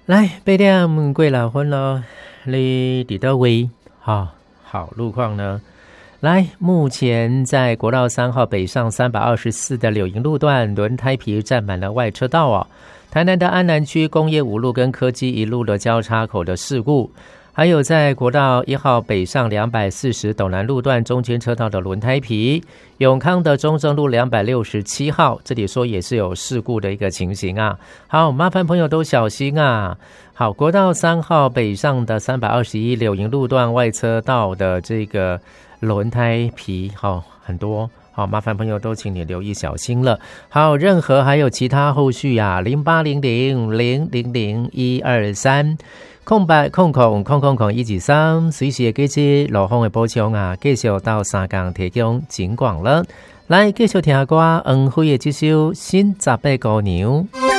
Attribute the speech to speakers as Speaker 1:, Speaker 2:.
Speaker 1: 来8点过6分了，你伫倒位？好路况呢？来，目前在国道3号北上324的柳营路段，轮胎皮占满了外车道哦。台南的安南区工业5路跟科技1路的交叉口的事故，还有在国道1号北上240斗南路段中间车道的轮胎皮，永康的中正路267号，这里说也是有事故的一个情形啊。好，麻烦朋友都小心啊。好，国道3号北上的321柳营路段外车道的这个轮胎皮，很多。好，麻烦朋友都请你留意小心了。好，任何还有其他后续啊，0800000123空白123，随时会记路况的补充啊，继续到3港提供警广了。来，继续听歌，黄辉的这首《新十八姑娘》。